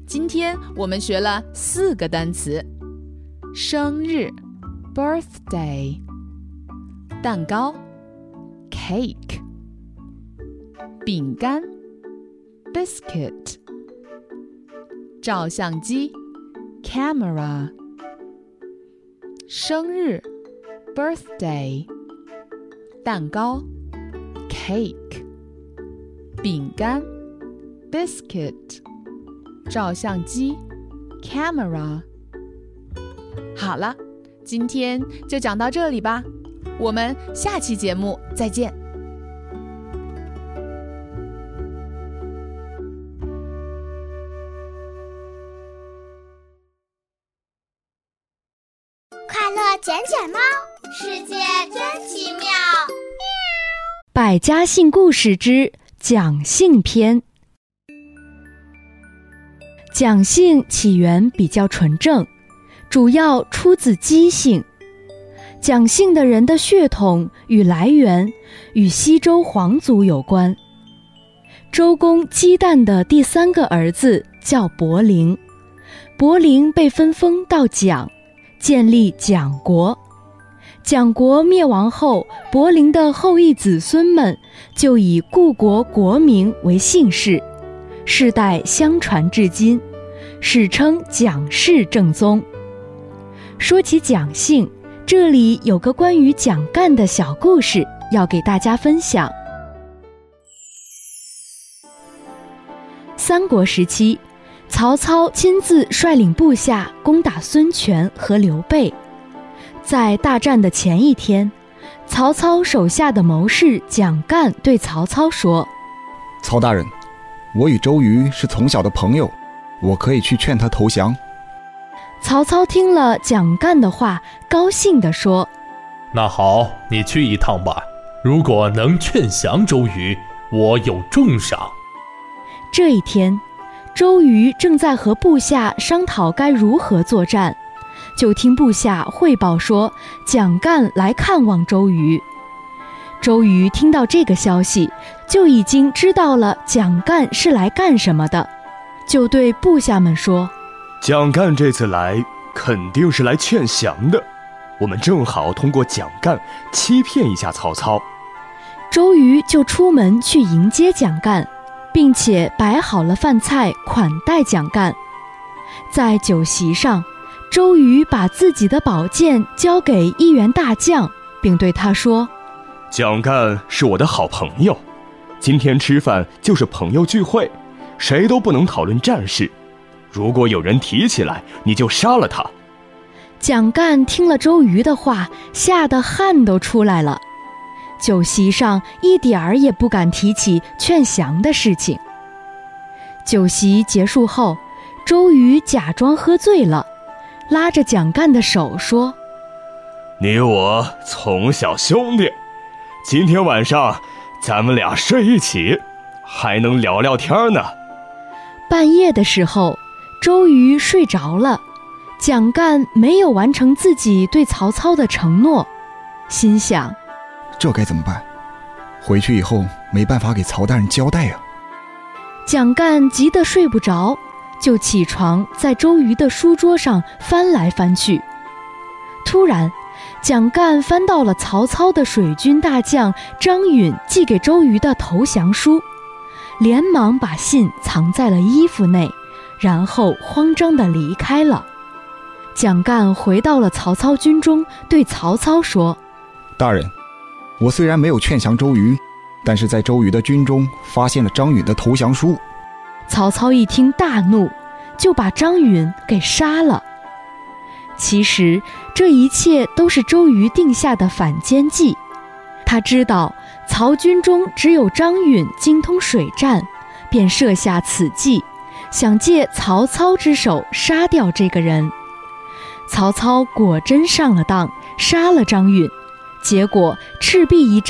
今天我们学了4个单词：生日 birthday， 蛋糕 cake， 饼干 biscuit， 照相机 camera， 生日 birthday， 蛋糕 cake， 饼干 biscuit， 照相机 camera。 好了，今天就讲到这里吧，我们下期节目再见。 快乐捡捡猫，世界真奇妙。 百家姓故事之蒋姓篇。蒋姓起源比较纯正，主要出自姬姓。蒋姓的人的血统与来源与西周皇族有关。周公姬旦的第3个儿子叫伯陵，伯陵被分封到蒋，建立蒋国。蒋国灭亡后，伯陵的后裔子孙们就以故国国名为姓氏，世代相传至今，史称蒋氏正宗。说起蒋姓，这里有个关于蒋干的小故事要给大家分享。三国时期，曹操亲自率领部下攻打孙权和刘备。在大战的前一天，曹操手下的谋士蒋干对曹操说： 曹大人，我与周瑜是从小的朋友，我可以去劝他投降。 曹操听了蒋干的话，高兴地说： 那好，你去一趟吧，如果能劝降周瑜，我有重赏。 这一天，周瑜正在和部下商讨该如何作战，就听部下汇报说蒋干来看望周瑜。周瑜听到这个消息，就已经知道了蒋干是来干什么的，就对部下们说： 蒋干这次来肯定是来劝降的，我们正好通过蒋干欺骗一下曹操。 周瑜就出门去迎接蒋干，并且摆好了饭菜款待蒋干。在酒席上，周瑜把自己的宝剑交给一员大将，并对他说： 蒋干是我的好朋友，今天吃饭就是朋友聚会，谁都不能讨论战事，如果有人提起来，你就杀了他。 蒋干听了周瑜的话，吓得汗都出来了。酒席上一点儿也不敢提起劝降的事情。酒席结束后，周瑜假装喝醉了，拉着蒋干的手说： 你我从小兄弟，今天晚上咱们俩睡一起，还能聊聊天呢。 半夜的时候，周瑜睡着了，蒋干没有完成自己对曹操的承诺，心想： 这该怎么办？回去以后没办法给曹大人交代啊。 蒋干急得睡不着，就起床在周瑜的书桌上翻来翻去。突然，蒋干翻到了曹操的水军大将张允寄给周瑜的投降书，连忙把信藏在了衣服内，然后慌张地离开了。蒋干回到了曹操军中，对曹操说： 大人，我虽然没有劝降周瑜，但是在周瑜的军中发现了张允的投降书。 曹操一听大怒，就把张允给杀了。其实这一切都是周瑜定下的反间计。他知道曹军中只有张允精通水战，便设下此计，想借曹操之手杀掉这个人。曹操果真上了当，杀了张允，结果赤壁一战